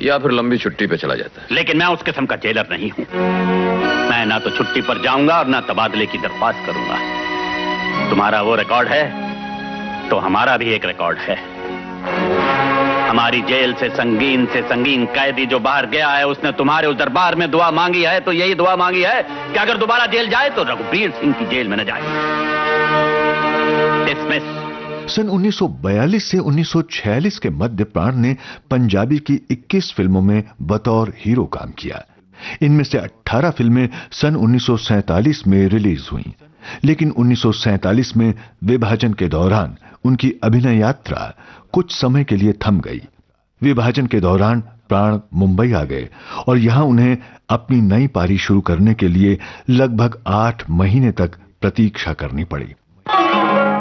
या फिर लंबी छुट्टी पे चला जाता। लेकिन मैं उस किस्म का जेलर नहीं हूं। मैं ना तो छुट्टी पर जाऊंगा और ना तबादले की दरख्वास्त करूंगा। तुम्हारा वो रिकॉर्ड है तो हमारा भी एक रिकॉर्ड है। हमारी जेल से संगीन कैदी जो बाहर गया है, उसने तुम्हारे उस दरबार में दुआ मांगी है, तो यही दुआ मांगी है कि अगर दोबारा जेल जाए तो रघुबीर सिंह की जेल में न जाए। डिसमिस। सन 1942 से 1946 के मध्य प्राण ने पंजाबी की 21 फिल्मों में बतौर हीरो काम किया। इनमें से 18 फिल्में सन 1947 में रिलीज हुईं, लेकिन 1947 में विभाजन के दौरान उनकी अभिनय यात्रा कुछ समय के लिए थम गई। विभाजन के दौरान प्राण मुंबई आ गए और यहां उन्हें अपनी नई पारी शुरू करने के लिए लगभग 8 महीने तक प्रतीक्षा करनी पड़ी।